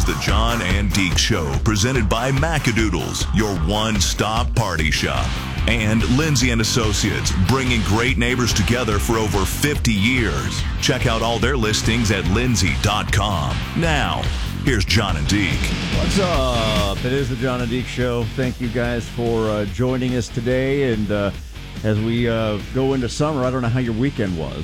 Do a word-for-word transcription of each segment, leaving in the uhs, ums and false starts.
The John and Deke Show, presented by Macadoodles, your one-stop party shop. And Lindsay and Associates, bringing great neighbors together for over fifty years. Check out all their listings at lindsay dot com. Now, here's John and Deke. What's up? It is the John and Deke Show. Thank you guys for uh, joining us today. And uh, as we uh, go into summer, I don't know how your weekend was.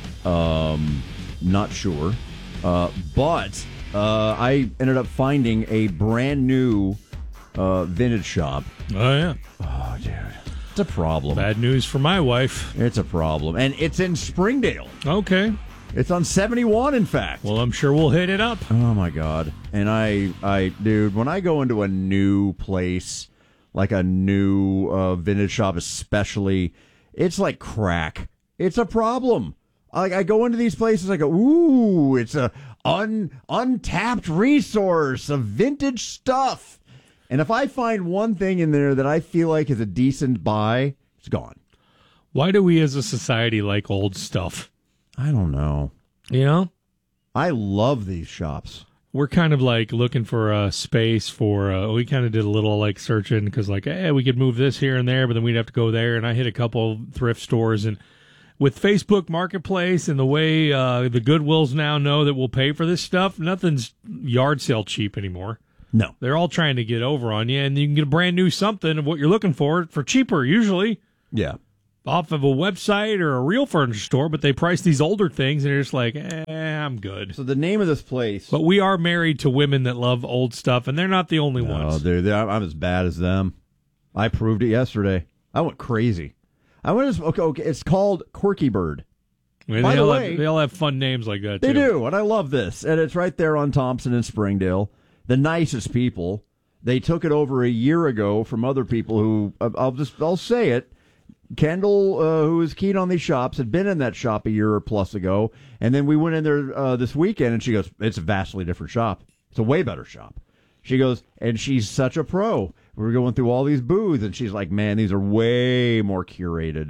Um, not sure. Uh, but... Uh, I ended up finding a brand new uh, vintage shop. Oh, yeah. Oh, dude. It's a problem. Bad news for my wife. It's a problem. And it's in Springdale. Okay. It's on seventy-one, in fact. Well, I'm sure we'll hit it up. Oh, my God. And I, I, dude, when I go into a new place, like a new uh, vintage shop especially, it's like crack. It's a problem. Like, I go into these places, I go, ooh, it's a un, untapped resource of vintage stuff. And if I find one thing in there that I feel like is a decent buy, it's gone. Why do we as a society like old stuff? I don't know. You know? I love these shops. We're kind of like looking for a space for, uh, we kind of did a little like searching because like, eh, we could move this here and there, but then we'd have to go there. And I hit a couple thrift stores, and with Facebook Marketplace and the way uh, the Goodwills now know that we'll pay for this stuff, nothing's yard sale cheap anymore. No. They're all trying to get over on you, and you can get a brand new something of what you're looking for for cheaper, usually. Yeah. Off of a website or a real furniture store, but they price these older things, and you're just like, eh, I'm good. So the name of this place... But we are married to women that love old stuff, and they're not the only no, ones. dude, I'm as bad as them. I proved it yesterday. I went crazy. I went. Okay, okay, it's called Quirky Bird. I mean, By they, the all way, have, they all have fun names like that, They too. do, and I love this. And it's right there on Thompson and Springdale. The nicest people. They took it over a year ago from other people who, I'll just, I'll say it. Kendall, uh, who is keen on these shops, had been in that shop a year or plus ago. And then we went in there uh, this weekend, and she goes, it's a vastly different shop. It's a way better shop. She goes, and she's such a pro. We're going through all these booths, and she's like, man, these are way more curated,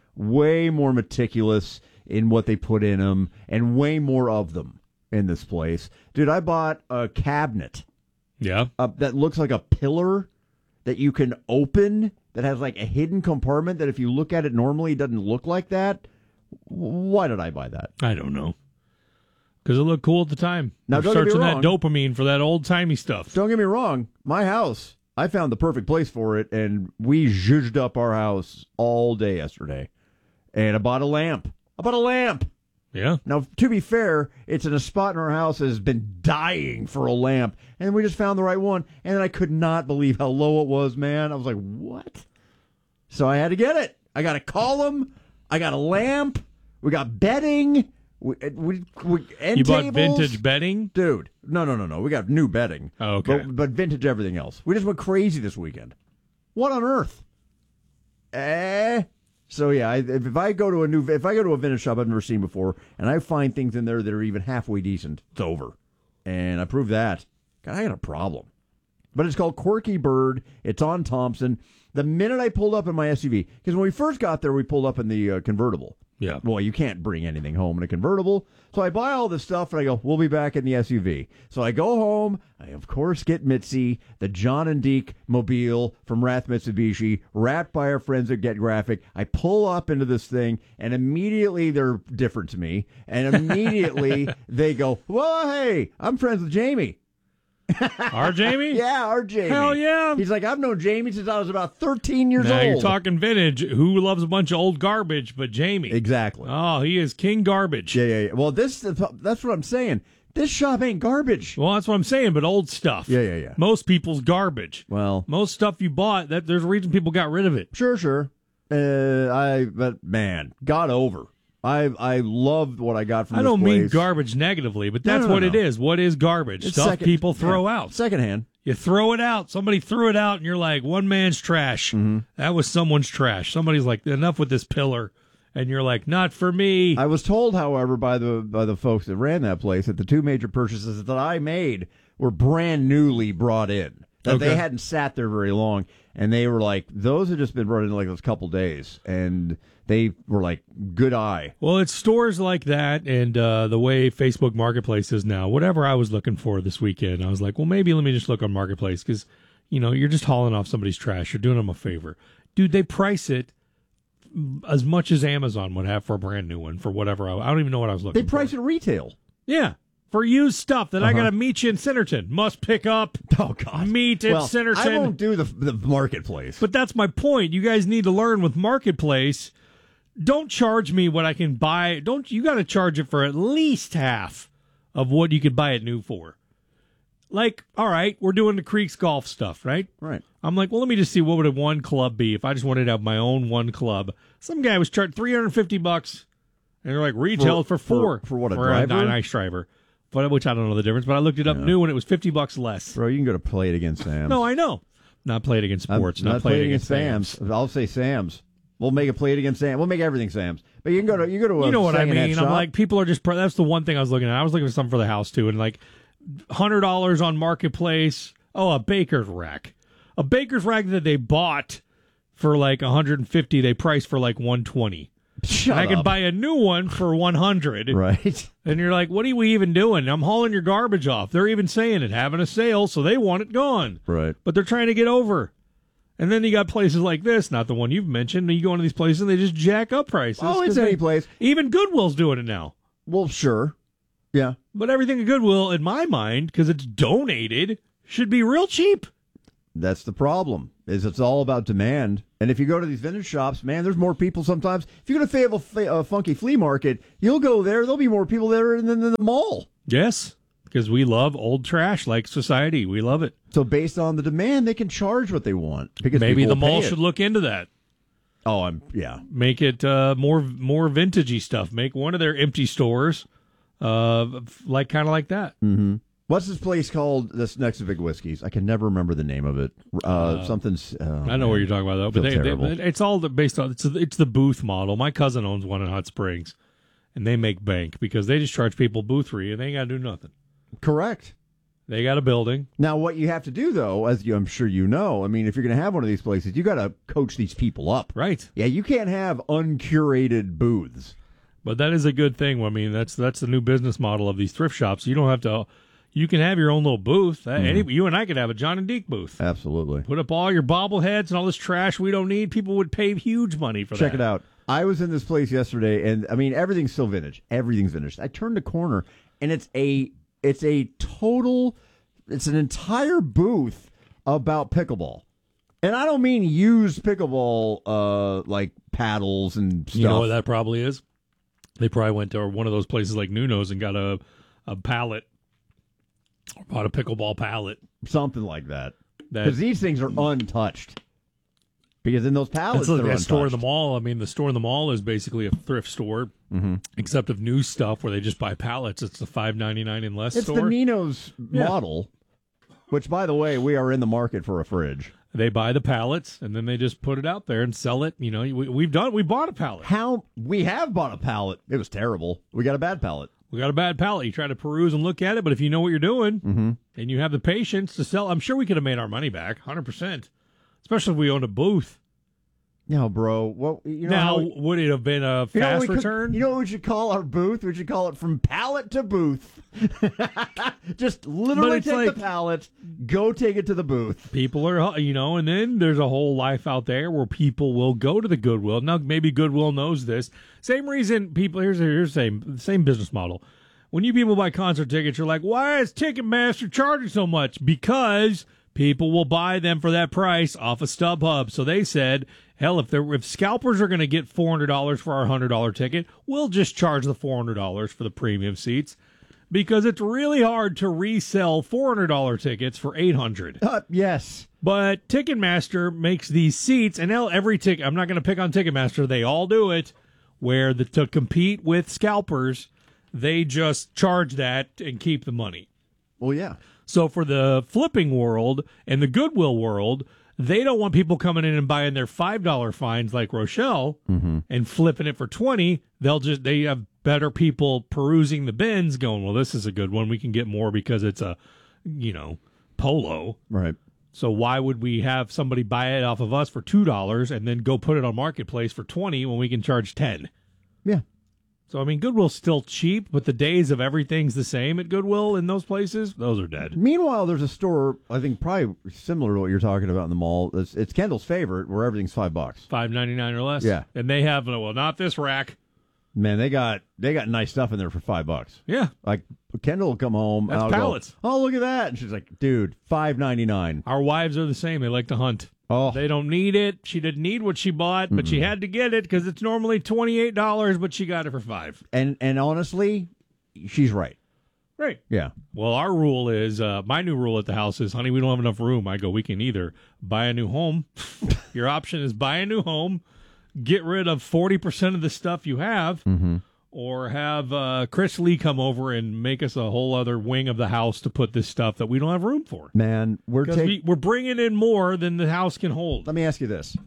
way more meticulous in what they put in them, and way more of them in this place. Dude, I bought a cabinet Yeah. uh, that looks like a pillar that you can open, that has like a hidden compartment that if you look at it normally, it doesn't look like that. Why did I buy that? I don't know. Because it looked cool at the time. Now, We're don't get me searching wrong. that dopamine for that old-timey stuff. Don't get me wrong. My house, I found the perfect place for it, and we zhuzhed up our house all day yesterday. And I bought a lamp. I bought a lamp. Yeah. Now, to be fair, it's in a spot in our house that has been dying for a lamp, and we just found the right one. And I could not believe how low it was, man. I was like, what? So I had to get it. I got a column. I got a lamp. We got bedding. We, we, we, end You bought tables. vintage bedding? Dude, no, no, no, no. We got new bedding. Oh, okay. But, but vintage everything else. We just went crazy this weekend. What on earth? Eh? So yeah, I, if, if I go to a new, if I go to a vintage shop I've never seen before, and I find things in there that are even halfway decent, it's over. And I proved that. God, I got a problem. But it's called Quirky Bird. It's on Thompson. The minute I pulled up in my S U V, because when we first got there, we pulled up in the uh, convertible. Yeah. Well, you can't bring anything home in a convertible. So I buy all this stuff, and I go, we'll be back in the S U V. So I go home. I, of course, get Mitzi, the John and Deke mobile from Rath Mitsubishi, wrapped by our friends at Get Graphic. I pull up into this thing, and immediately they're different to me. And immediately they go, well, hey, I'm friends with Jamie. Our Jamie? Yeah, our Jamie. Hell yeah. He's like, I've known Jamie since I was about thirteen years Now old. you're talking vintage. Who loves a bunch of old garbage but Jamie? Exactly. Oh, he is king garbage. Yeah, yeah, yeah. Well, this that's what I'm saying. This shop ain't garbage. Well, that's what I'm saying, but old stuff. Yeah, yeah, yeah. Most people's garbage. Well, Most stuff you bought, that there's a reason people got rid of it. sure, sure. Uh, I but man, got over. I I loved what I got from I this don't place. mean garbage negatively, but No, that's no, no, what it no. is. What is garbage? It's Stuff second- people throw yeah, out. secondhand. You throw it out. Somebody threw it out, and you're like, one man's trash. Mm-hmm. That was someone's trash. Somebody's like, enough with this pillar. And you're like, not for me. I was told, however, by the by the folks that ran that place that the two major purchases that I made were brand newly brought in. That Okay. they hadn't sat there very long, and they were like, those have just been running like those couple days, and they were like, good eye. Well, it's stores like that and uh, the way Facebook Marketplace is now. Whatever I was looking for this weekend, I was like, well, maybe let me just look on Marketplace because, you know, you're just hauling off somebody's trash. You're doing them a favor. Dude, they price it as much as Amazon would have for a brand new one for whatever. I, I don't even know what I was looking They for. price it retail. Yeah. For used stuff that I Uh-huh. got to meet you in Centerton. Must pick up. Oh, God. Meet at well, Centerton. I won't do the, the marketplace. But that's my point. You guys need to learn with Marketplace. Don't charge me what I can buy. Don't you got to charge it for at least half of what you could buy it new for. Like, all right, we're doing the Creeks golf stuff, right? Right. I'm like, well, let me just see what would a one club be if I just wanted to have my own one club. Some guy was charged three hundred fifty bucks, and they're like retail for, For- four for- for what, a for driver? a nice driver, but which I don't know the difference. But I looked it up new, and it was fifty bucks less. Bro, you can go to Play It Against Sam's. No, I know. Not played against I'm sports. not, not, Play played It against Sam's. Sam's. I'll say Sam's. We'll make it Play It Against Sam's. We'll make everything Sam's. But you can go to you go to a You know what I secondhand mean? shop. I'm like, people are just. That's the one thing I was looking at. I was looking for something for the house too, and like, hundred dollars on Marketplace. Oh, a baker's rack, a baker's rack that they bought for like one hundred fifty. They priced for like one twenty. Shut I up. can buy a new one for one hundred. Right. And you're like, what are we even doing? I'm hauling your garbage off. They're even saying it, having a sale, so they want it gone. Right. But they're trying to get over. And then you got places like this, not the one you've mentioned. You go into these places and they just jack up prices. Oh, 'cause it's they- any place. Even Goodwill's doing it now. Well, sure. Yeah. But everything at Goodwill, in my mind, because it's donated, should be real cheap. That's the problem. Is it's all about demand. And if you go to these vintage shops, man, there's more people sometimes. If you go to Fayetteville Fa- uh, Funky Flea Market, you'll go there. There'll be more people there than in the mall. Yes, because we love old trash like society. We love it. So based on the demand, they can charge what they want. Because Maybe people the will pay mall it. should look into that. Oh, I'm yeah. Make it uh, more more vintagey stuff. Make one of their empty stores uh, like kind of like that. Mm-hmm. What's this place called? This next to Big Whiskey's. I can never remember the name of it. Uh, Uh, something's. Oh, I know what you're talking about though, but Feel they, they, terrible. it's all the- based on it's it's the booth model. My cousin owns one in Hot Springs, and they make bank because they just charge people boothery and they ain't got to do nothing. Correct. They got a building. Now, what you have to do, though, as you, I'm sure you know, I mean, if you're going to have one of these places, you got to coach these people up. Right. Yeah, you can't have uncurated booths. But that is a good thing. I mean, that's that's the new business model of these thrift shops. You don't have to. You can have your own little booth. Mm-hmm. Any, you and I could have a John and Deke booth. Absolutely. Put up all your bobbleheads and all this trash we don't need. People would pay huge money for Check that. it out. I was in this place yesterday, and I mean, everything's still vintage. Everything's vintage. I turned the corner, and it's a it's a total, it's an entire booth about pickleball. And I don't mean used pickleball, uh, like paddles and stuff. You know what that probably is? They probably went to one of those places like Nuno's and got a a pallet, or bought a pickleball pallet. Something like that. That Because these things are untouched. Because in those pallets, It's like they're a store in the untouched. mall. I mean, the store in the mall is basically a thrift store, Mm-hmm. except of new stuff where they just buy pallets. It's the five ninety nine and less It's store. the Nino's Yeah. model, which, by the way, we are in the market for a fridge. They buy the pallets and then they just put it out there and sell it. You know, we, we've done. We bought a pallet. How we have bought a pallet. It was terrible. We got a bad pallet. We got a bad pallet. You try to peruse and look at it, but if you know what you're doing Mm-hmm. and you have the patience to sell, I'm sure we could have made our money back, one hundred percent. Especially if we owned a booth. No, bro. Well, you know Now, how we- would it have been a you know what fast we could- return? you know what we should call our booth? We should call it from pallet to booth. Just literally it's take like- the pallet, go take it to the booth. People are, you know, and then there's a whole life out there where people will go to the Goodwill. Now, maybe Goodwill knows this. Same reason people, here's, here's the same, same business model. When you people buy concert tickets, you're like, why is Ticketmaster charging so much? Because people will buy them for that price off of StubHub. So they said, hell, if they're, if scalpers are going to get four hundred dollars for our one hundred dollars ticket, we'll just charge the four hundred dollars for the premium seats. Because it's really hard to resell four hundred dollars tickets for eight hundred dollars. Uh, yes. But Ticketmaster makes these seats, and now every ticket, I'm not going to pick on Ticketmaster, they all do it, where the, to compete with scalpers, they just charge that and keep the money. Well, yeah. So for the flipping world and the Goodwill world, they don't want people coming in and buying their five dollar fines like Rochelle Mm-hmm. and flipping it for twenty. They'll just, they have better people perusing the bins going, well, this is a good one. We can get more because it's a, you know, polo. Right. So why would we have somebody buy it off of us for two dollars and then go put it on Marketplace for twenty when we can charge ten? Yeah. So, I mean, Goodwill's still cheap, but the days of everything's the same at Goodwill in those places, those are dead. Meanwhile, there's a store, I think probably similar to what you're talking about in the mall. It's, it's Kendall's favorite, where everything's five bucks. five ninety-nine or less? Yeah. And they have, well, not this rack. Man, they got they got nice stuff in there for five bucks. Yeah. Like, Kendall will come home. That's and I'll pallets. Go, oh, look at that. And she's like, dude, five ninety-nine. Our wives are the same. They like to hunt. Oh. They don't need it. She didn't need what she bought, but mm-mm. she had to get it because it's normally twenty-eight dollars, but she got it for five. And and honestly, she's right. Right. Yeah. Well, our rule is, uh, my new rule at the house is, honey, we don't have enough room. I go, we can either buy a new home. Your option is buy a new home, get rid of forty percent of the stuff you have, mm-hmm. or have uh, Chris Lee come over and make us a whole other wing of the house to put this stuff that we don't have room for. Man, we're taking... we, we're bringing in more than the house can hold. Let me ask you this: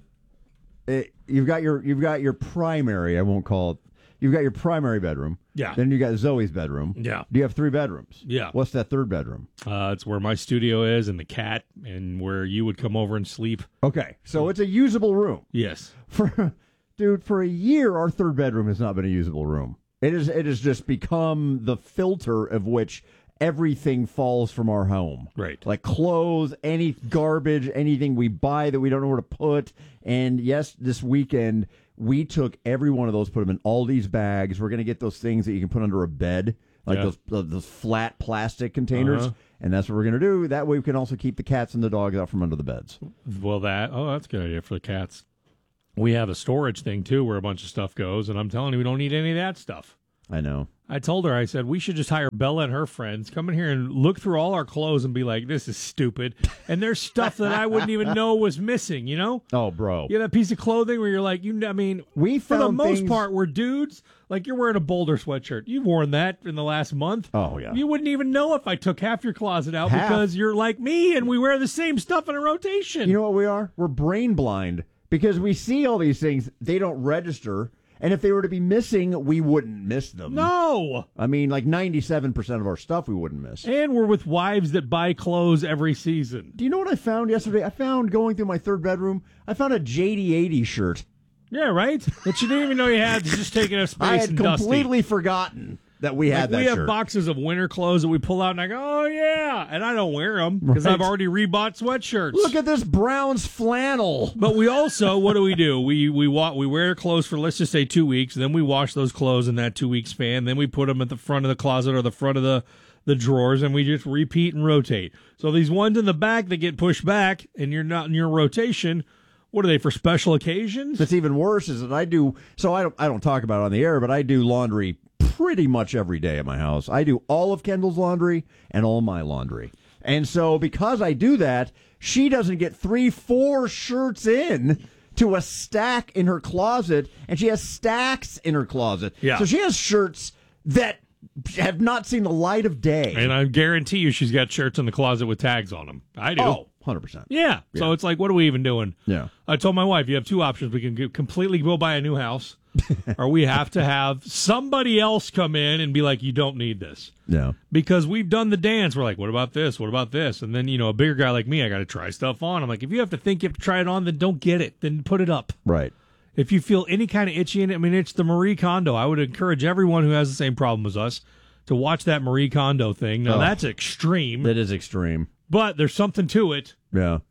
it, you've got your you've got your primary. I won't call it. You've got your primary bedroom. Yeah. Then you got Zoe's bedroom. Yeah. Do you have three bedrooms? Yeah. What's that third bedroom? Uh, it's where my studio is and the cat, and where you would come over and sleep. Okay, so it's a usable room. Yes. For dude, for a year, our third bedroom has not been a usable room. It is. It has just become the filter of which everything falls from our home. Right. Like clothes, any garbage, anything we buy that we don't know where to put. And yes, this weekend we took every one of those, put them in all these bags. We're going to get those things that you can put under a bed, like yeah. those uh, those flat plastic containers. Uh-huh. And that's what we're going to do. That way we can also keep the cats and the dogs out from under the beds. Well, that, oh, that's a good idea for the cats. We have a storage thing, too, where a bunch of stuff goes, and I'm telling you, we don't need any of that stuff. I know. I told her, I said, we should just hire Bella and her friends, come in here and look through all our clothes and be like, this is stupid. And there's stuff that I wouldn't even know was missing, you know? Oh, bro. Yeah, that piece of clothing where you're like, you. I mean, we for the found most things... part, we're dudes. Like, you're wearing a Boulder sweatshirt. You've worn that in the last month. Oh, yeah. You wouldn't even know if I took half your closet out half. Because you're like me and we wear the same stuff in a rotation. You know what we are? We're brain blind because we see all these things. They don't register. And if they were to be missing, we wouldn't miss them. No. I mean, like ninety-seven percent of our stuff we wouldn't miss. And we're with wives that buy clothes every season. Do you know what I found yesterday? I found, going through my third bedroom, I found a J D eighty shirt. Yeah, right? That you didn't even know you had. It's just taking up space I had and completely dusty. forgotten that we had like that we have shirt. boxes of winter clothes that we pull out and I go, oh, yeah. And I don't wear them because Right. I've already rebought sweatshirts. Look at this Browns flannel. But we also, what do we do? We we wa- we wear clothes for, let's just say, two weeks. Then we wash those clothes in that two-week span. Then we put them at the front of the closet or the front of the, the drawers, and we just repeat and rotate. So these ones in the back that get pushed back and you're not in your rotation, what are they, for special occasions? That's even worse is that I do, so I don't, I don't talk about it on the air, but I do laundry pretty much every day at my house. I do all of Kendall's laundry and all my laundry. And so because I do that, she doesn't get three, four shirts in to a stack in her closet, and she has stacks in her closet. Yeah. So she has shirts that have not seen the light of day. And I guarantee you she's got shirts in the closet with tags on them. I do. Oh, one hundred percent. Yeah. Yeah. So it's like, what are we even doing? Yeah. I told my wife, you have two options. We can go- completely go buy a new house, or we have to have somebody else come in and be like, you don't need this. Yeah. Because we've done the dance. We're like, what about this? What about this? And then, you know, a bigger guy like me, I got to try stuff on. I'm like, if you have to think you have to try it on, then don't get it. Then put it up. Right. If you feel any kind of itchy in it, I mean, it's the Marie Kondo. I would encourage everyone who has the same problem as us to watch that Marie Kondo thing. Now, Oh. that's extreme, That is extreme. but there's something to it. Yeah.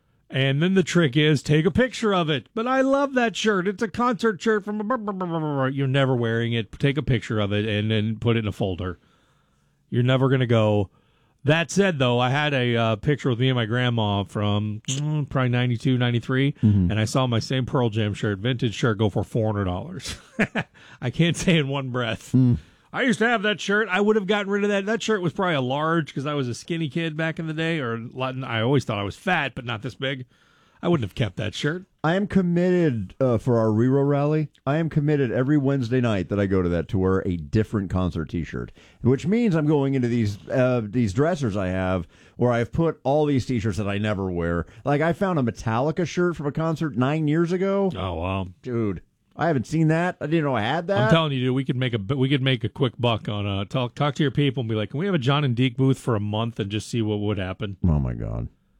And then the trick is take a picture of it. But I love that shirt. It's a concert shirt from a... You're never wearing it. Take a picture of it and then put it in a folder. You're never going to go... That said, though, I had a uh, picture with me and my grandma from mm, probably ninety-two, ninety-three, Mm-hmm. and I saw my same Pearl Jam shirt, vintage shirt, go for four hundred dollars. I can't say in one breath. Mm. I used to have that shirt. I would have gotten rid of that. That shirt was probably a large because I was a skinny kid back in the day, or I always thought I was fat, but not this big. I wouldn't have kept that shirt. I am committed uh, for our Rero rally. I am committed every Wednesday night that I go to that to wear a different concert T-shirt, which means I'm going into these uh, these dressers I have where I've put all these T-shirts that I never wear. Like I found a Metallica shirt from a concert nine years ago. Oh, wow. Dude, I haven't seen that. I didn't know I had that. I'm telling you, dude, we could make a we could make a quick buck on uh talk talk to your people and be like, can we have a John and Deke booth for a month and just see what would happen? Oh my God.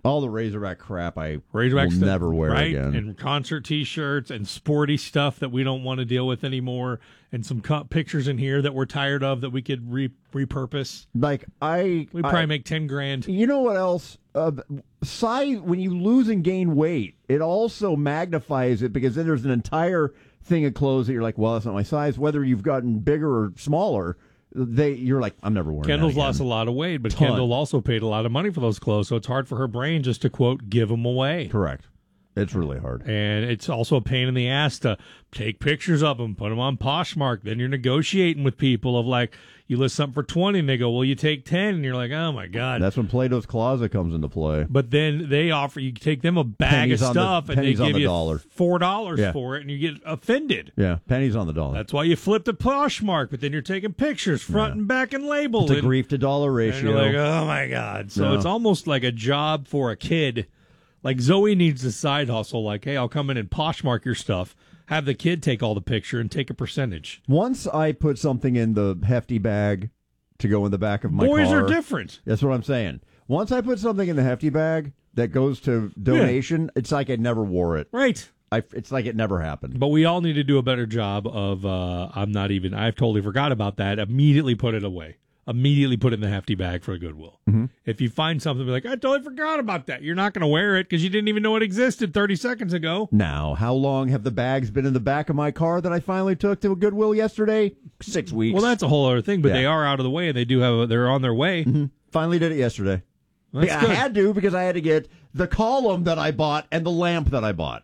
All the Razorback crap I Razorback will stuff, never wear right? again. And concert T-shirts and sporty stuff that we don't want to deal with anymore, and some cut pictures in here that we're tired of that we could re- repurpose. Like I, We probably I, make ten grand. You know what else? Uh, size. When you lose and gain weight, it also magnifies it because then there's an entire thing of clothes that you're like, well, that's not my size. Whether you've gotten bigger or smaller, they you're like, I'm never wearing. Kendall's that again. lost a lot of weight, but Ton. Kendall also paid a lot of money for those clothes, so it's hard for her brain just to, quote, give them away. Correct. It's really hard. And it's also a pain in the ass to take pictures of them, put them on Poshmark. Then you're negotiating with people of like, you list something for twenty, and they go, well, you take ten, and you're like, oh my god. That's when Plato's Closet comes into play. But then they offer you take them a bag Pennies of on the- stuff, and they pennies on give the you dollar. four dollars Yeah. for it, and you get offended. Yeah, pennies on the dollar. That's why you flip the Poshmark, but then you're taking pictures front Yeah. and back and labeled. It's a and- grief to dollar And ratio. you're like, oh my god! So No. it's almost like a job for a kid. Like Zoe needs a side hustle. Like, hey, I'll come in and Poshmark your stuff. Have the kid take all the picture and take a percentage. Once I put something in the hefty bag to go in the back of my Boys car. are different. That's what I'm saying. Once I put something in the hefty bag that goes to donation, it's like I never wore it. Right. I, it's like it never happened. But we all need to do a better job of, uh, I'm not even, I've totally forgot about that. Immediately put it away. Immediately put it in the hefty bag for a Goodwill. Mm-hmm. If you find something, be like, I totally forgot about that. You're not going to wear it because you didn't even know it existed thirty seconds ago. Now, how long have the bags been in the back of my car that I finally took to a Goodwill yesterday? Six weeks. Well, that's a whole other thing, but Yeah. they are out of the way and they do have, a, they're on their way. Mm-hmm. Finally did it yesterday. That's I good. had to because I had to get the column that I bought and the lamp that I bought.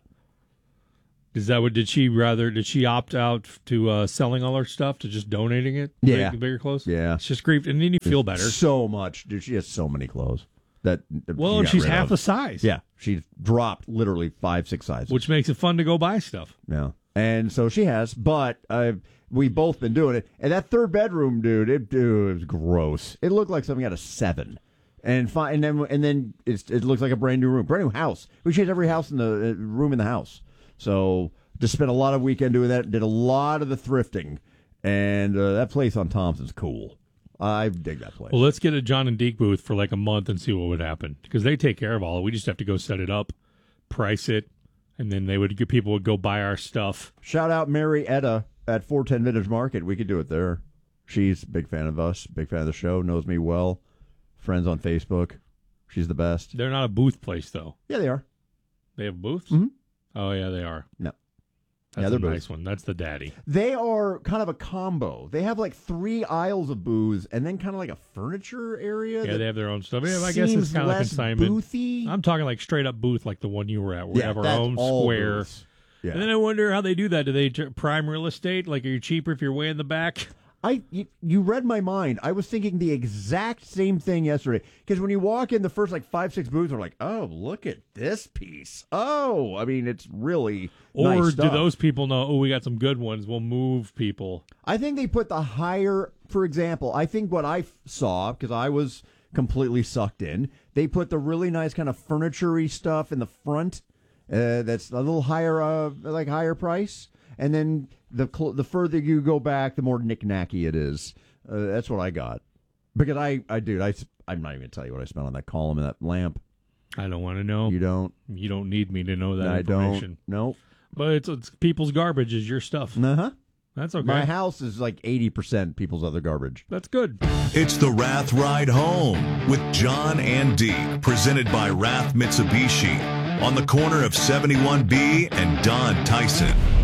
Is that what, did she rather, did she opt out to uh, selling all her stuff to just donating it? Yeah. Big, bigger clothes? Yeah. It's just grief. And then you feel better. So much. Dude, she has so many clothes. That Well, she and got she's rid half of. the size. Yeah, she's dropped literally five, six sizes. Which makes it fun to go buy stuff. Yeah, and so she has, but uh, we've both been doing it. And that third bedroom, dude, it, dude, it was gross. It looked like something out of Seven. And fi- and then and then it's, it looks like a brand new room, brand new house. We changed every house in the uh, room in the house. So just spent a lot of weekend doing that. Did a lot of the thrifting, and uh, that place on Thompson's cool. I dig that place. Well, let's get a John and Deke booth for like a month and see what would happen because they take care of all. We just have to go set it up, price it, and then they would get people would go buy our stuff. Shout out Mary Etta at four ten Vintage Market. We could do it there. She's a big fan of us, big fan of the show, knows me well. Friends on Facebook. She's the best. They're not a booth place though. Yeah, they are. They have booths. Mhm. Oh yeah, they are. No. That's Yeah, a they're nice booths. one. That's the daddy. They are kind of a combo. They have like three aisles of booze and then kind of like a furniture area. Yeah, that they have their own stuff. Yeah, I guess it's seems kind of like less consignment. boothy. I'm talking like straight up booth, like the one you were at. where We yeah, have our that's own all square. booths. Yeah. And then I wonder how they do that. Do they t- prime real estate? Like, are you cheaper if you're way in the back? I you, you read my mind. I was thinking the exact same thing yesterday. Because when you walk in, the first like five, six booths are like, oh, look at this piece. Oh, I mean, it's really Or nice do stuff. those people know, oh, we got some good ones, we'll move people? I think they put the higher, for example, I think what I f- saw, because I was completely sucked in, they put the really nice kind of furniture-y stuff in the front uh, that's a little higher, uh, like higher price. And then the cl- the further you go back, the more knick-knacky it is. Uh, that's what I got. Because I, I dude, I, I'm not even going to tell you what I spent on that column and that lamp. I don't want to know. You don't. You don't need me to know that I information. don't. Nope. But it's, it's people's garbage is your stuff. Uh-huh. That's okay. My house is like eighty percent people's other garbage. That's good. It's the Rath Ride Home with John and Deke, presented by Rath Mitsubishi on the corner of seventy-one B and Don Tyson.